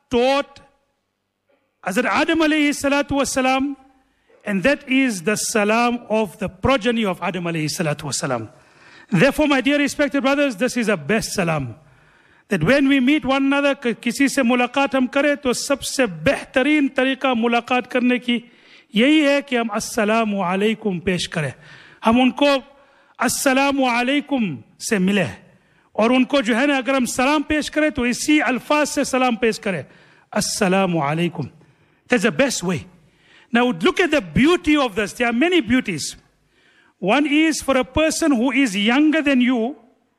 taught Hazrat Adam alayhi salatu wasalam, and that is the salam of the progeny of Adam alayhi salatu wasalam. Therefore, my dear respected brothers, this is the best salam. That when we meet one another, किसी से मुलाकात हम करें तो सबसे बेहतरीन तरीका मुलाकात करने की यही है कि हम अस्सलामु अलैकुम पेश करें. हम उनको अस्सलामु अलैकुम से मिले और उनको जो है ना अगर हम सलाम पेश करें तो इसी अल्फाज से सलाम पेश करें, अस्सलामु अलैकुम. That's the best way. Now look at the beauty of this. There are many beauties. One is for a person who is younger than you.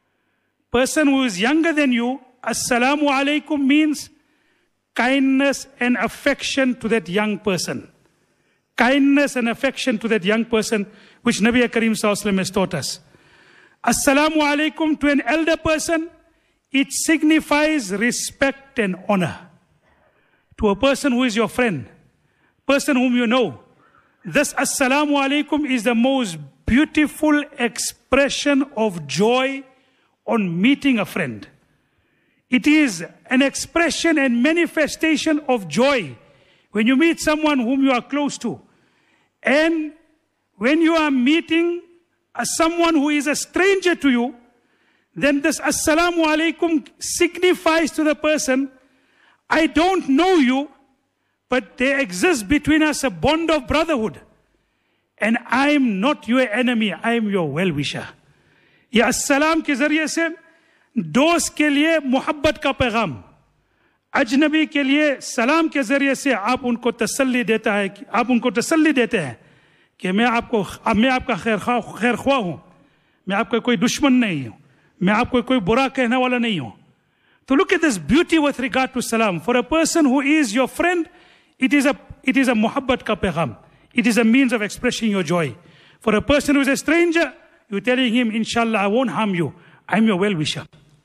Assalamu alaikum means kindness and affection to that young person. Kindness and affection to that young person, which Nabi Karim Sallallahu Alaihi Wasallam has taught us. Assalamu alaikum to an elder person, it signifies respect and honor. To a person who is your friend, person whom you know, this assalamu alaikum is the most beautiful expression of joy on meeting a friend. It is an expression and manifestation of joy when you meet someone whom you are close to. And when you are meeting someone who is a stranger to you, then this assalamu alaikum signifies to the person, I don't know you, but there exists between us a bond of brotherhood. And I am not your enemy, I am your well-wisher. ये अस्सलाम के जरिए से दोस्त के लिए मोहब्बत का पैगाम, अजनबी के लिए सलाम के जरिए से आप उनको तसल्ली देता है, आप उनको तसल्ली देते हैं कि मैं आपका खैर ख्वाह हूँ, मैं आपका कोई दुश्मन नहीं हूँ, मैं आपको कोई बुरा कहने वाला नहीं हूँ. So look at this beauty with regard to salam. For a person who is your friend, it is a muhabbat ka pagham. It is a means of expressing your joy. For a person who is a stranger, you're telling him, inshallah, I won't harm you. I'm your well-wisher.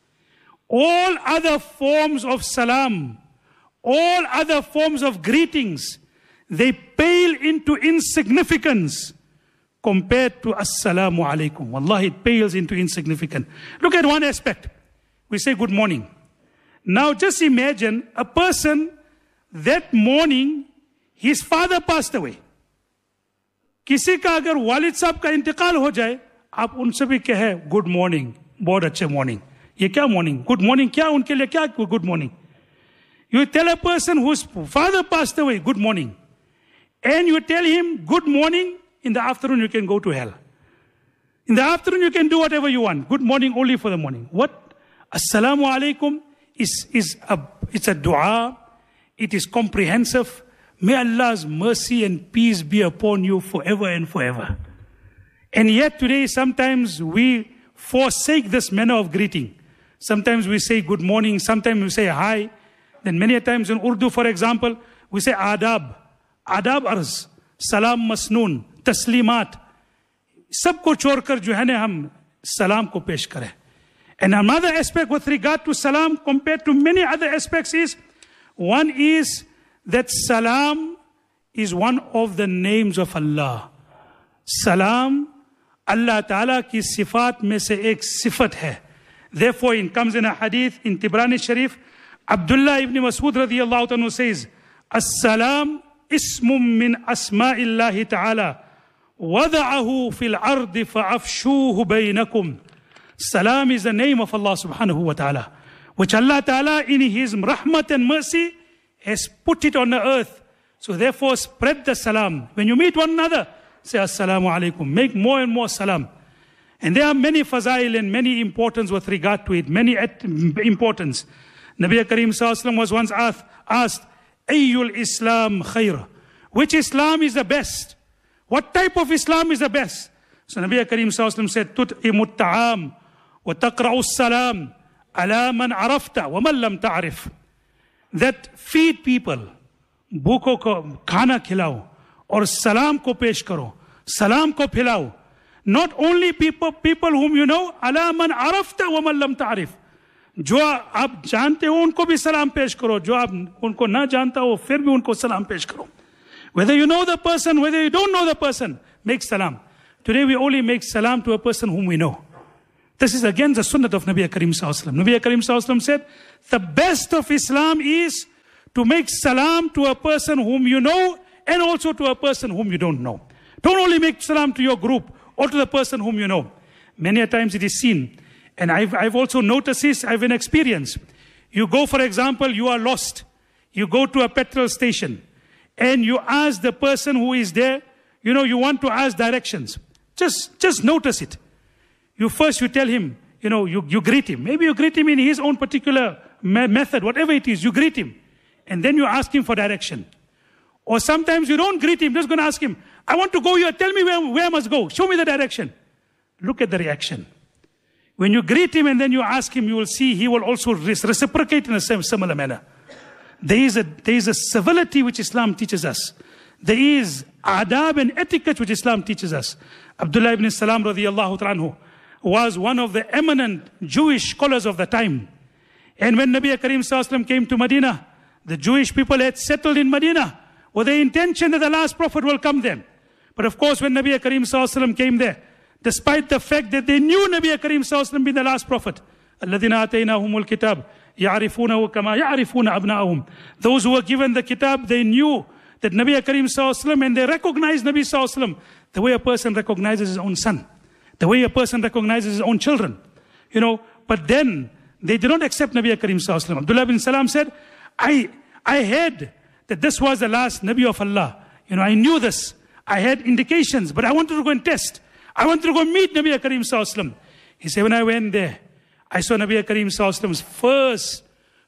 All other forms of salam, all other forms of greetings, they pale into insignificance compared to assalamu alaikum. Wallahi, it pales into insignificance. Look at one aspect. We say good morning. Now just imagine a person that morning, his father passed away. किसी का अगर वालिद साहब का इंतकाल हो जाए, आप उनसे भी कहे गुड मॉर्निंग, बहुत अच्छे मॉर्निंग. ये क्या मॉर्निंग? गुड मॉर्निंग क्या उनके लिए क्या good morning? You tell a person whose father passed away good morning, and you tell him good morning, in the afternoon you can go to hell. In the afternoon you can do whatever you want. Good morning only for the morning. What? Assalamu alaikum it's a dua. It is comprehensive. May Allah's mercy and peace be upon you forever and forever. And yet today sometimes we forsake this manner of greeting. Sometimes we say good morning, sometimes we say hi. Then many times in Urdu, for example, we say adab. Adab arz, salam masnoon, taslimat. सबको छोड़कर जो है ना हम सलाम को पेश करें. And another aspect with regard to salam compared to many other aspects is, one is that salam is one of the names of Allah. Salam, Allah Ta'ala ki sifat mein se ek sifat hai. Therefore, it comes in a hadith in Tibrani Sharif, Abdullah ibn Mas'ud radiyallahu anhu says, As-salam ismum min asma'illahi ta'ala. وَضَعَهُ فِي الْأَرْضِ فَأَفْشُوهُ بَيْنَكُمْ. Salam is the name of Allah subhanahu wa ta'ala, which Allah ta'ala in His rahmat and mercy has put it on the earth. So therefore spread the salam. When you meet one another, say assalamu alaikum. Make more and more salam. And there are many fazail and many importance with regard to it. Many importance. Nabi Karim Sallallahu Alaihi Wasallam was once asked, Ayyul Islam khair? Which Islam is the best? What type of Islam is the best? So Nabi Karim Sallallahu Alaihi Wasallam said, Tut'imut ta'am wa taqra'us salam ala man arafta wa man lam ta'rif. That feed people, भूखों को खाना खिलाओ और सलाम को पेश करो, सलाम को फैलाओ. Not only people whom you know, ala man arafta wa man lam ta'rif. जो आप जानते हो उनको भी सलाम पेश करो, जो आप उनको ना जानता हो फिर भी उनको सलाम पेश करो. Whether you know the person, whether you don't know the person, make salam. Today we only make salam to a person whom we know. This is again the sunnah of Nabi Karim Sallallahu Alaihi Wasallam. Nabi Karim Sallallahu Alaihi Wasallam said, the best of Islam is to make salam to a person whom you know and also to a person whom you don't know. Don't only make salam to your group or to the person whom you know. Many a times it is seen, and I've also noticed this, I've an experience. You go, for example, you are lost. You go to a petrol station and you ask the person who is there, you want to ask directions. Just notice it. You tell him, you greet him. Maybe you greet him in his own particular method, whatever it is, you greet him. And then you ask him for direction. Or sometimes you don't greet him, just going to ask him, I want to go here, tell me where I must go, show me the direction. Look at the reaction. When you greet him and then you ask him, you will see he will also reciprocate in a similar manner. There is a civility which Islam teaches us. There is adab and etiquette which Islam teaches us. Abdullah ibn Salam radiyallahu anhu was one of the eminent Jewish scholars of the time. And when Nabi Karim sallallahu alaihi wasallam came to Medina, the Jewish people had settled in Medina with the intention that the last prophet will come there. But of course, when Nabi Karim sallallahu alaihi wasallam came there, despite the fact that they knew Nabi Karim sallallahu alaihi wasallam being the last prophet, الَّذِينَ آتَيْنَاهُمُ الْكِتَابِ يَعْرِفُونَهُ كَمَا يَعْرِفُونَ أَبْنَاءَهُم. Those who were given the kitab, they knew that Nabi Karim sallallahu alaihi wasallam, and they recognized Nabi sallallahu alaihi wasallam the way a person recognizes his own son, the way a person recognizes his own children. But then they did not accept Nabi Karim sallallahu alaihi wasallam. Abdullah bin Salam said, I heard that this was the last Nabi of Allah. I knew this. I had indications, but I wanted to go and test. I wanted to go meet Nabi Karim sallallahu alaihi wasallam. He said, when I went there, I saw Nabi Karim sallallahu alaihi wasallam's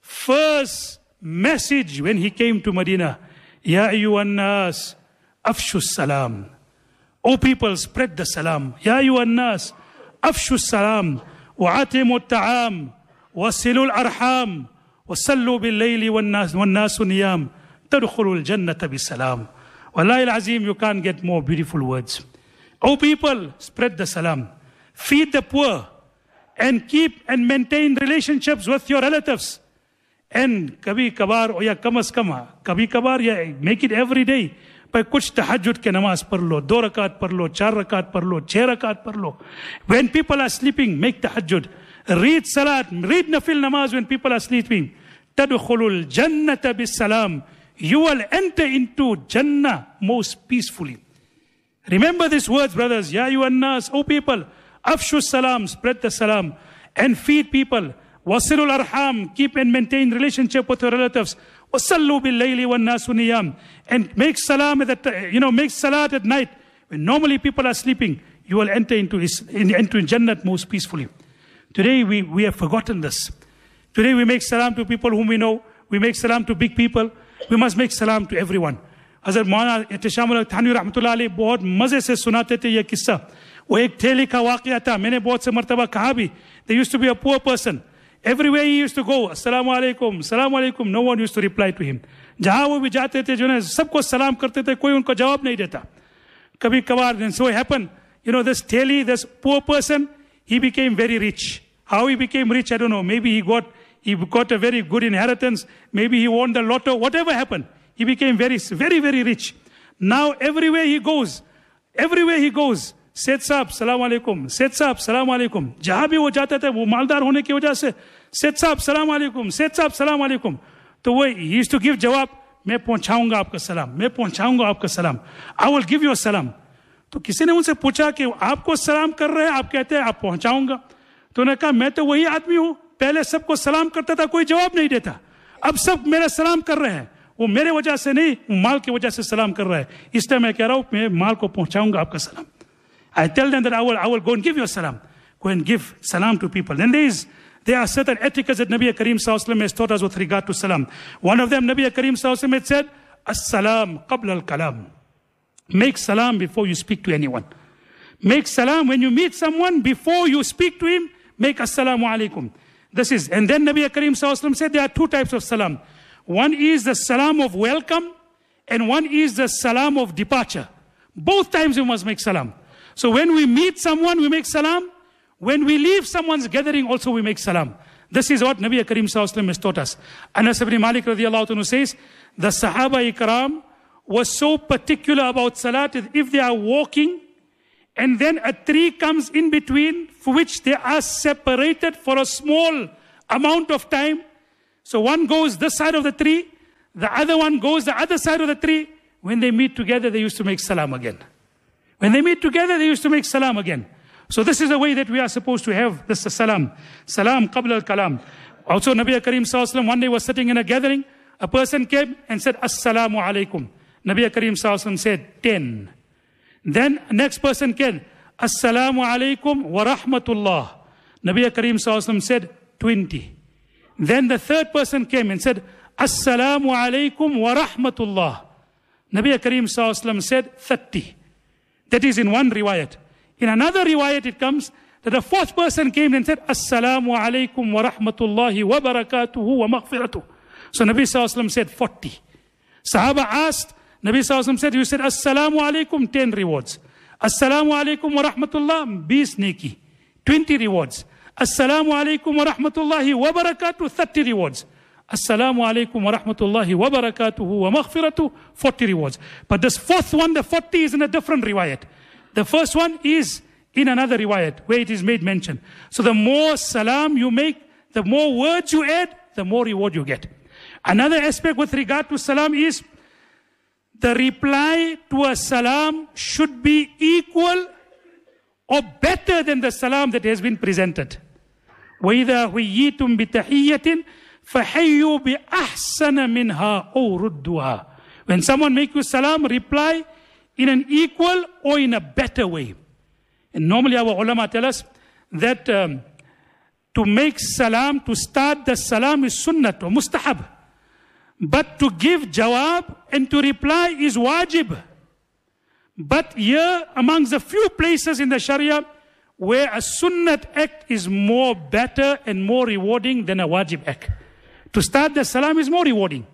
first message when he came to Medina. Ya ayyuhan nas, afshu salam. O people, spread the salam. Ya ayyuhan nas, afshu salam. Wa'atimu ta'am. Wasilu al-arham. Wasallu bil-layli wan-nasu niyam. Tadkhulu al-jannata bis-salam. Wallahi al-azim, you can't get more beautiful words. O people, spread the salam. Feed the poor. And keep and maintain relationships with your relatives. And kabhi kabar or ya kamas kama, kabhi kabar ya make it every day. By kuch tahajjud ke namaz par lo, 2 rakat par lo, 4 rakat par lo, 6 rakat par lo. When people are sleeping, make tahajjud. Read salat, read nafil namaz when people are sleeping. Tadkhulul jannata bis salam. You will enter into Jannah most peacefully. Remember these words, brothers. Ya ayyuhan nas, O people, afshu salam, spread the salam, and feed people. Wasilul arham, keep and maintain relationship with your relatives. Wasallu bil layli wan nasu niyam, and make salam make salat at night when normally people are sleeping. You will enter into Jannah most peacefully. Today we have forgotten this. Today we make salam to people whom we know. We make salam to big people. We must make salam to everyone. Hazrat Maulana Ihtishamullah Thanwi rahmatullah alayhi बहुत मजे से सुनाते थे ये किस्सा. वो एक ठेले का वाकया था. मैंने बहुत से मर्तबा कहा भी. There used to be a poor person. Everywhere he used to go, assalamu alaikum, no one used to reply to him. जहाँ वो भी जाते थे, सबको सलाम करते थे, कोई उनको जवाब नहीं देता. कभी कभार, and so it happened, this theli, this poor person, he became very rich. How he became rich, I don't know. Maybe he got a very good inheritance. Maybe he won the lotto. Whatever happened, he became very, very, very rich. Now everywhere he goes, Seth Saab, Salaam Alaikum. Seth Saab, Salaam Alaikum. जहाँ भी वो जाता था, वो मालदार होने की वजह से, Seth Saab, Salaam Alaikum. Seth Saab, Salaam Alaikum. तो वो he used to give जवाब, मैं पहुँचाऊंगा आपका सलाम, मैं पहुँचाऊंगा आपका सलाम. I will give you a salam. तो किसी ने उनसे पूछा कि आपको सलाम कर रहे हैं, आप कहते हैं आप पहुँचाऊंगा. तो उन्होंने कहा मैं तो वही आदमी हूँ, पहले सबको सलाम करता था, कोई जवाब नहीं देता. अब सब मेरा सलाम कर रहे हैं. वो मेरे वजह से नहीं, माल की वजह से सलाम कर रहा है. इसलिए मैं कह रहा हूँ, मैं माल को पहुँचाऊंगा आपका सलाम. I tell them that I will go and give you a salam. Go and give salam to people. Then there are certain etiquettes that Nabi Karim sallallahu alaihi wasallam has taught us with regard to salam. One of them, Nabi Karim sallallahu alaihi wasallam had said, As-salam qabla al-kalam. Make salam before you speak to anyone. Make salam when you meet someone, before you speak to him, make assalamu alaikum. And then Nabi Karim sallallahu alaihi wasallam said there are 2 types of salam. One is the salam of welcome, and one is the salam of departure. Both times you must make salam. So when we meet someone, we make salam. When we leave someone's gathering, also we make salam. This is what Nabi Karim sallallahu alaihi wasallam has taught us. Anas ibn Malik radiyallahu anhu says, the Sahaba Ikram was so particular about salat that if they are walking, and then a tree comes in between, for which they are separated for a small amount of time. So one goes this side of the tree, the other one goes the other side of the tree. When they meet together, they used to make salam again. When they meet together, they used to make salam again. So this is the way that we are supposed to have this salam. Salam qabla al-kalam. Also, Nabi Karim Sallallahu Alaihi Wasallam one day was sitting in a gathering. A person came and said, Assalamu alaikum. Nabi Karim Sallallahu Alaihi Wasallam said, 10. Then next person came, Assalamu alaikum wa rahmatullah. Nabi Karim Sallallahu Alaihi Wasallam said, 20. Then the third person came and said, Assalamu alaikum wa rahmatullah. Nabi Karim Sallallahu Alaihi Wasallam said, 30. That is in one riwayat. In another riwayat it comes that the fourth person came and said, Assalamu alaikum wa rahmatullahi wa barakatuhu wa maghfiratuh. So Nabi Sallallahu Alaihi Wasallam said 40. Sahaba asked, Nabi Sallallahu Alaihi Wasallam said, you said Assalamu alaikum, 10 rewards. Assalamu alaikum wa rahmatullah, 20 neki, 20 rewards. Assalamu alaikum wa rahmatullahi wa barakatuh, 30 rewards. Assalamu alaikum wa rahmatullahi wa barakatuhu wa maghfiratuh, 40 rewards. But this fourth one, the 40 is in a different riwayat. The first one is in another riwayat where it is made mention. So the more salam you make, the more words you add, the more reward you get. Another aspect with regard to salam is the reply to a salam should be equal or better than the salam that has been presented. وَإِذَا هُيِّيتُمْ بِتَحِيَّةٍ فَحَيُّوا بِأَحْسَنَ مِنْهَا أَوْ رُدُّهَا. When someone makes you salam, reply in an equal or in a better way. And normally our ulama tell us that to make salam, to start the salam is sunnat or mustahab. But to give jawab and to reply is wajib. But here amongst the few places in the Sharia where a sunnat act is more better and more rewarding than a wajib act. To start the salam is more rewarding.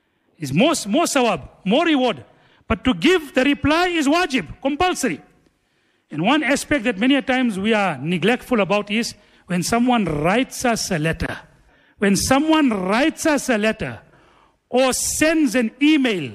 Is more sawab, more reward. But to give the reply is wajib, compulsory. And one aspect that many a times we are neglectful about is when someone writes us a letter. When someone writes us a letter or sends an email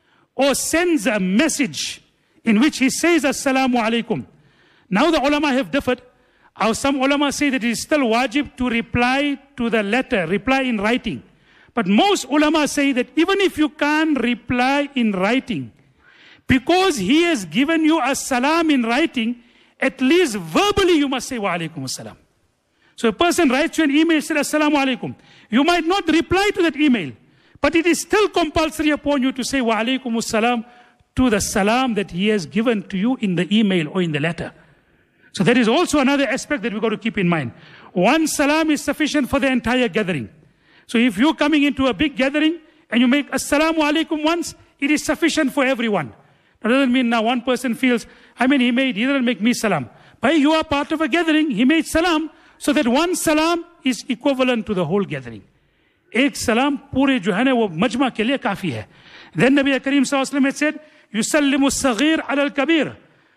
or sends a message in which he says Assalamu alaikum. Now the ulama have differed. Some ulama say that it is still wajib to reply to the letter, reply in writing. But most ulama say that even if you can't reply in writing, because he has given you a salam in writing, at least verbally you must say wa alaikum assalam. So a person writes you an email, says Assalamu alaikum. You might not reply to that email, but it is still compulsory upon you to say wa alaikum assalam to the salam that he has given to you in the email or in the letter. So that is also another aspect that we've got to keep in mind. One salam is sufficient for the entire gathering. So if you're coming into a big gathering and you make Assalamu alaikum once, it is sufficient for everyone. That doesn't mean now one person feels, he didn't make me salam. But you are part of a gathering, he made salam, so that one salam is equivalent to the whole gathering. Ek salam pure jo hai na wo majma ke liye kafi hai. Then Nabi Karim Sallallahu Alaihi Wasallam had said, يُسَلِّمُ الصَّغِيرُ عَلَى الْكَبِيرِ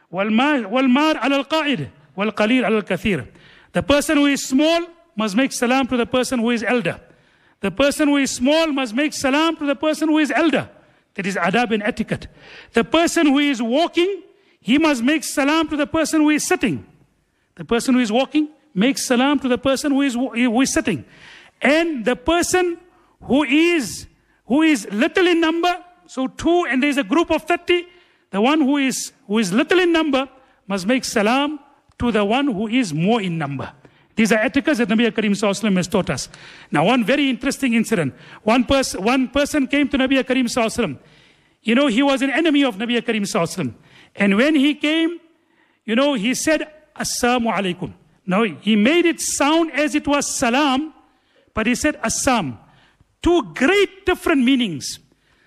وَالْمَارُ عَلَى الْقَائِدِ وَالْقَلِيلُ عَلَى الْكَثِيرِ. The person who is small must make salam to the person who is elder. The person who is small must make salam to the person who is elder. That is adab and etiquette. The person who is walking, he must make salam to the person who is sitting. The person who is walking makes salam to the person who is sitting. And the person who is little in number, so 2 and there is a group of 30, the one who is little in number must make salam to the one who is more in number. These are etiquettes that Nabi Karim Sallallahu Alaihi Wasallam has taught us. Now one very interesting incident. One person came to Nabi Karim Sallallahu Alaihi Wasallam. You know, he was an enemy of Nabi Karim Sallallahu Alaihi Wasallam. And when he came, you know, he said, Assalamu alaikum. Now he made it sound as it was salam, but he said assam. Two great different meanings.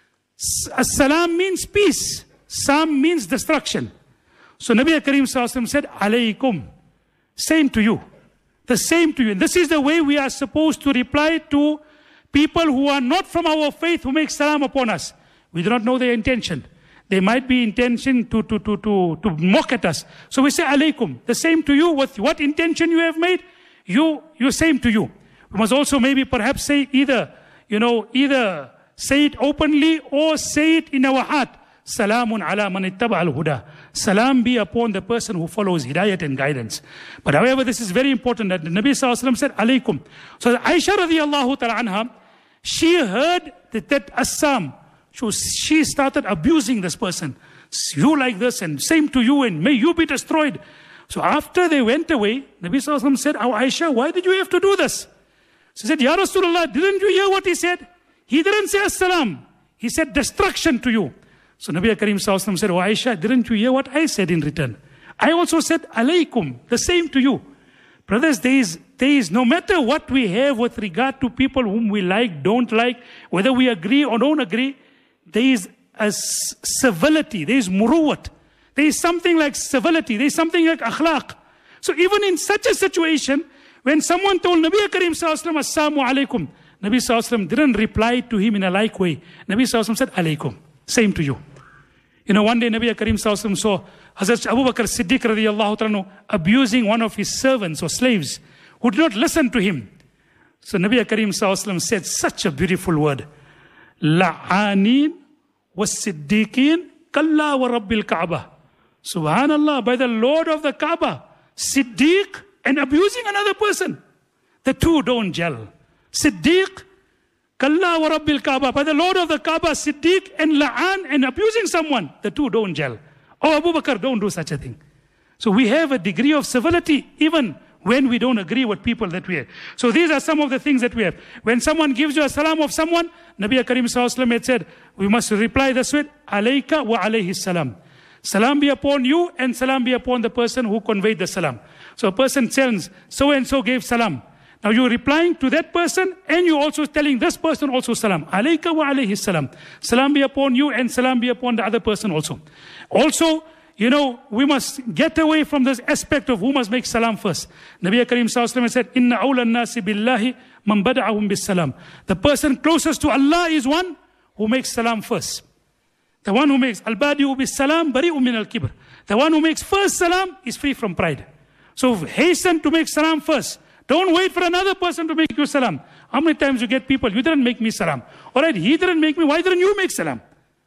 As-salam means peace. Sam means destruction. So Nabi Karim Sallallahu Alaihi Wasallam said, alaykum. Same to you. The same to you. And this is the way we are supposed to reply to people who are not from our faith, who make salam upon us. We do not know their intention. They might be intention to mock at us. So we say alaykum. The same to you. With what intention you have made, you same to you. We must also maybe perhaps say either say it openly or say it in our heart. Salamun ala man ittaba al-huda. Salam be upon the person who follows hidayat and guidance. But however, this is very important that the Nabi Sallallahu Alaihi Wasallam said alaykum. So Aisha radiyallahu ta'ala anha, She heard that Assam. So she started abusing this person. You like this and same to you and may you be destroyed. So after they went away, Nabi Sallallahu Alaihi Wasallam said, "Oh Aisha, why did you have to do this?" She said, "Ya Rasulullah, didn't you hear what he said? He didn't say Assalam. He said destruction to you." So Nabi Karim Sallallahu Alaihi Wasallam said, "Oh Aisha, didn't you hear what I said in return? I also said alaykum, the same to you." Brothers, there is no matter what we have with regard to people whom we like, don't like, whether we agree or don't agree, there is a civility, there is muruwat. There is something like civility, there is something like akhlaq. So even in such a situation, when someone told Nabi Karim Sallallahu Alaihi Wasallam, Assalamu alaikum, Nabi Sallallahu Alaihi Wasallam didn't reply to him in a like way. Nabi Sallallahu Alaihi Wasallam said, alaikum, same to you. You know, one day Nabi Karim Sallallahu Alaihi Wasallam saw Hazrat Abu Bakr Siddiq radiyallahu ta'ala abusing one of his servants or slaves who did not listen to him. So Nabi Karim Sallallahu Alaihi Wasallam said such a beautiful word. La'anin was Siddiqeen kalla wa rabbil Kaaba. Subhanallah, by the Lord of the Kaaba, Siddiq and abusing another person. The two don't gel. Siddiq, kalla wa rabbil Kaaba, by the Lord of the Kaaba, Siddiq and la'an and abusing someone. The two don't gel. Oh, Abu Bakr, don't do such a thing. So we have a degree of civility even when we don't agree with people that we have. So these are some of the things that we have. When someone gives you a salam of someone, Nabi Karim Sallallahu Alaihi Wasallam had said, we must reply this way, alayka wa alayhi salam. Salam be upon you and salam be upon the person who conveyed the salam. So a person tells, so and so gave salam. Now you're replying to that person and you're also telling this person also salam. Alayka wa alayhi salam. Salam be upon you and salam be upon the other person also. Also, you know, we must get away from this aspect of who must make salam first. Nabi Karim Sallallahu Alaihi Wasallam said, Inna awla nasi billahi man bada'ahum bis salam. The person closest to Allah is one who makes salam first. The one who makes al-badi'u bis salam bari'u min al-kibr. The one who makes first salam is free from pride. So hasten to make salam first. Don't wait for another person to make you salam. How many times you get people, you didn't make me salam. Alright, he didn't make me, why didn't you make salam?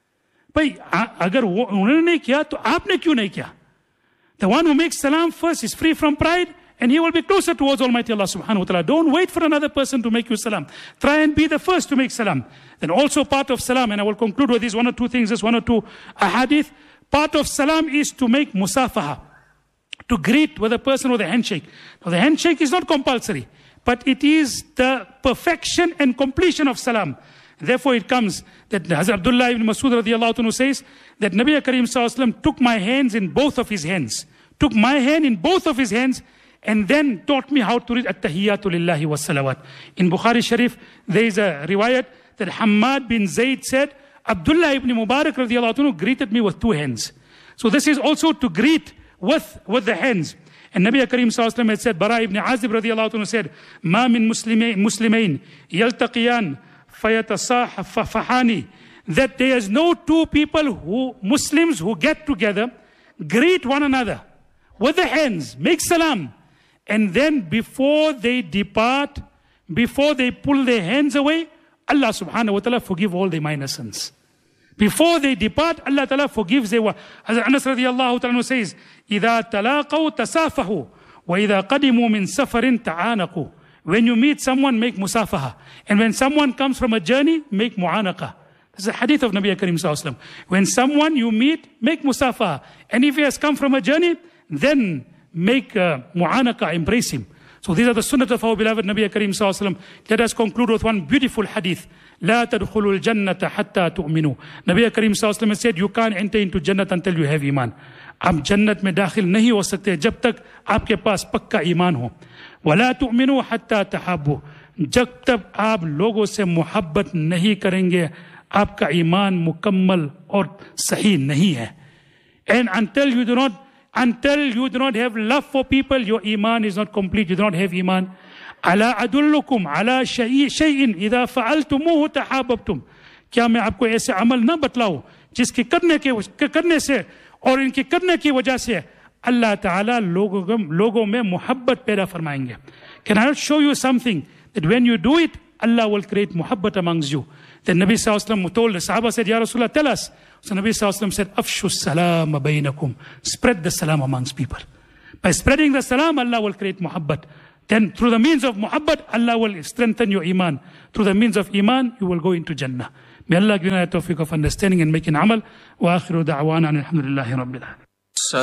But agar unhone nahi kiya, to aapne kyun nahi kiya? The one who makes salam first is free from pride and he will be closer towards Almighty Allah subhanahu wa ta'ala. Don't wait for another person to make you salam. Try and be the first to make salam. Then also part of salam, and I will conclude with these one or two things, just one or two ahadith. Part of salam is to make musafaha, to greet with a person with a handshake. Now the handshake is not compulsory, but it is the perfection and completion of salam. Therefore it comes that Hazrat Abdullah ibn Masud radiyallahu anhu says that Nabi Karim Sallallahu Alaihi Wasallam took my hands in both of his hands. Took my hand in both of his hands and then taught me how to read at-tahiyyatu lillahi wa salawat. In Bukhari Sharif, there is a riwayat that Hammad bin Zayd said, Abdullah ibn Mubarak radiyallahu anhu greeted me with two hands. So this is also to greet with the hands. And Nabi Karim Sallallahu Alaihi Wasallam had said, Bara ibn Azib radiyallahu anhu said, Ma min muslimain yaltaqiyan fayatasahafahani, that there is no two people Muslims who get together, greet one another with the hands, make salam, and then before they depart, before they pull their hands away, Allah subhanahu wa ta'ala forgive all their minor sins. Before they depart, Allah ta'ala forgives their... As Anas radiyallahu ta'ala says, إِذَا تَلَاقَوْا تَسَافَهُ وَإِذَا قَدِمُوا مِنْ سَفَرٍ تَعَانَقُوا. When you meet someone, make musafaha. And when someone comes from a journey, make mu'anaqa. This is a hadith of Nabi Karim Sallallahu Alaihi Wasallam. When someone you meet, make musafaha. And if he has come from a journey, then make mu'anaqa, embrace him. So these are the sunnah of our beloved Nabi Karim Sallallahu Alaihi Wasallam. Let us conclude with one beautiful hadith. لا تدخلوا الجنة حتى تؤمنوا. Nabi Karim Sallallahu Alaihi Wasallam said, you can't enter into Jannat until you have iman. आप जन्नत में दाखिल नहीं हो सकते जब तक आपके पास पक्का ईमान हो. वला तुमिनु हत्ता तहाब्बु. जब तक आप लोगों से मोहब्बत नहीं करेंगे, आपका ईमान मुकम्मल और सही नहीं है. And until you do not have love for people, your iman is not complete. You do not have iman. अला अदुल्लुकुम अला शैइन इज़ा फ़अल्तुमूहु तहाब्बतुम. क्या मैं आपको ऐसे अमल न बतलाऊं जिसके करने से और इनके करने की वजह से Allah Ta'ala लोगों में मोहब्बत पैदा फरमाएंगे. Can I show you something that when you do it, Allah will create muhabbat amongst you? Then Nabi Sallallahu Alaihi Wasallam told the Sahaba, said, Ya Rasulullah, tell us. So Nabi Sallallahu Alaihi Wasallam said, Afshu salam bainakum. Spread the salam amongst people. By spreading the salam, Allah will create muhabbat. then through the means of muhabbat, Allah will strengthen your iman. Through the means of iman, you will go into Jannah. May Allah give us the tawfiq of understanding and making amal. Wa akhiru da'wana alhamdulillahi rabbil alamin.